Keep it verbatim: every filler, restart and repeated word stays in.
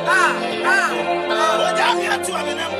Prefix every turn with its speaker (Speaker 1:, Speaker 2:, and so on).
Speaker 1: Ah, ah, ah.
Speaker 2: Oh, damn, you have to have an